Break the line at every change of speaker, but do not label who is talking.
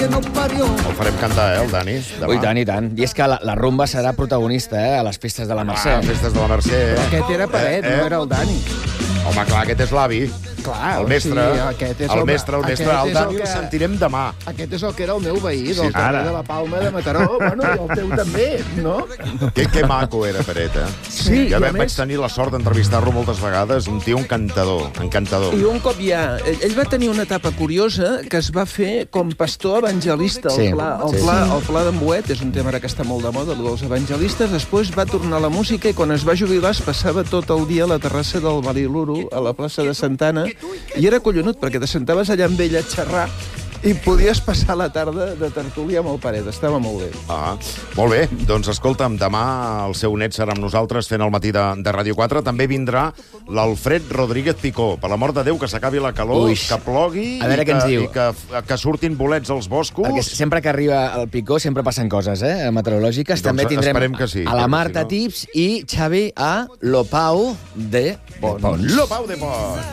que nos parió.
El farem cantar, el Dani? Demà.
Ui, tant i tant. I és que la rumba serà protagonista, a les festes de la Mercè.
Festes de la Mercè.
Aquest era Paret, no era el Dani.
Home, clar, aquest és l'avi.
Clar,
El mestre.
sí, aquest és
El mestre.
aquest
El
és
Dani
el
el
que-
sentirem demà.
Aquest és el que era el meu veí, del
Sí,
carrer
ara.
de la Palma de Mataró. Bueno, i el teu també, no?
Que maco era, Peret, eh?
Sí,
Ja
i a
vaig
més-
tenir la sort d'entrevistar-lo moltes vegades. Un tio encantador, encantador.
I un cop ja... Ell va tenir una etapa curiosa que es va fer com pastor evangelista.
Sí,
El pla d'en Boet és un tema ara que està molt de moda, el dels evangelistes. Després va tornar a la música i quan es va jubilar es passava tot el dia a la terrassa del Bariluro, a la plaça de Santana, i era collonut, perquè te sentaves allà amb ell a xerrar i podies passar la tarda de tertúlia amb el Paret. Estava molt bé.
Ah, molt bé. Doncs escolta'm, demà el seu net serà amb nosaltres fent el matí de Ràdio 4. També vindrà l'Alfred Rodríguez Picó. Per l'amor de Déu, que s'acabi la calor,
Ui.
que plogui
A veure què ens diu.
i que surtin bolets als boscos.
Perquè sempre que arriba el Picó sempre passen coses, meteorològiques.
Doncs
També tindrem
esperem que sí,
a la
perquè
Marta
si no-
Tips i Xavi a Lopau de Pont.
Lo Pau de Pont.